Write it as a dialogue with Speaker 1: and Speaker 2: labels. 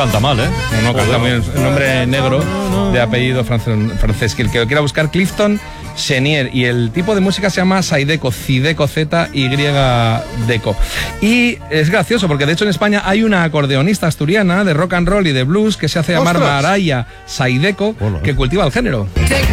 Speaker 1: canta mal, ¿eh?
Speaker 2: No canta muy bien. Un nombre negro de apellido francés. Que el que lo quiera buscar, Clifton Chenier. Y el tipo de música se llama Zydeco, Zydeco, Z-Y-Deco. Y es gracioso porque de hecho en España hay una acordeonista asturiana de rock and roll y de blues que se hace llamar Maraya Zydeco, que cultiva el género.